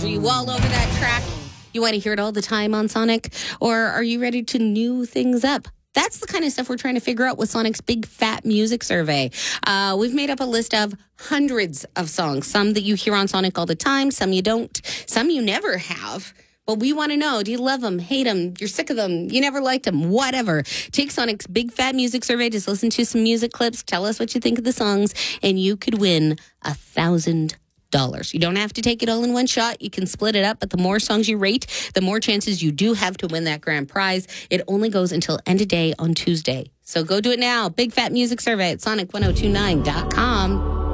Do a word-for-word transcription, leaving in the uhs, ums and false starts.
Are you all over that track? You want to hear it all the time on Sonic? Or are you ready to new things up? That's the kind of stuff we're trying to figure out with Sonic's Big Fat Music Survey. Uh, we've made up a list of hundreds of songs, some that you hear on Sonic all the time, some you don't, some you never have. But we want to know, do you love them, hate them, you're sick of them, you never liked them, whatever. Take Sonic's Big Fat Music Survey, just listen to some music clips, tell us what you think of the songs, and you could win a thousand dollars. You don't have to take it all in one shot. You can split it up, but the more songs you rate, the more chances you do have to win that grand prize. It only goes until end of day on Tuesday. So go do it now. Big Fat Music Survey at sonic ten twenty-nine dot com.